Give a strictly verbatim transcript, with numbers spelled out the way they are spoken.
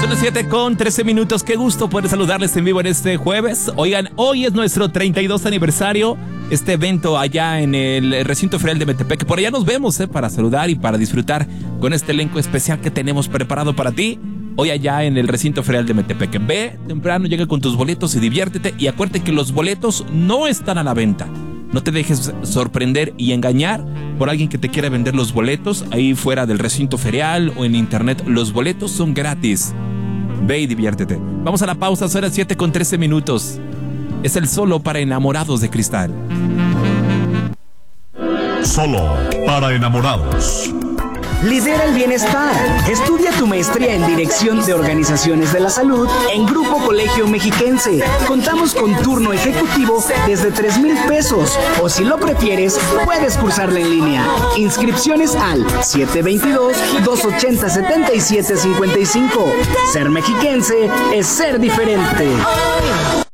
Son las siete con trece minutos. Qué gusto poder saludarles en vivo en este jueves. Oigan, hoy es nuestro treinta y dos aniversario. Este evento allá en el recinto ferial de Metepec. Por allá nos vemos, eh, para saludar y para disfrutar con este elenco especial que tenemos preparado para ti. Hoy allá en el recinto ferial de Metepec. Ve temprano, llega con tus boletos y diviértete. Y acuérdate que los boletos no están a la venta. No te dejes sorprender y engañar por alguien que te quiera vender los boletos ahí fuera del recinto ferial o en internet. Los boletos son gratis. Ve y diviértete. Vamos a la pausa, son las siete con trece minutos. Es el Solo para Enamorados de Cristal. Solo para enamorados. Lidera el bienestar. Estudia tu maestría en Dirección de Organizaciones de la Salud en Grupo Colegio Mexiquense. Contamos con turno ejecutivo desde tres mil pesos. O si lo prefieres, puedes cursarla en línea. Inscripciones al siete dos dos, dos ocho cero, siete siete cinco cinco. Ser mexiquense es ser diferente.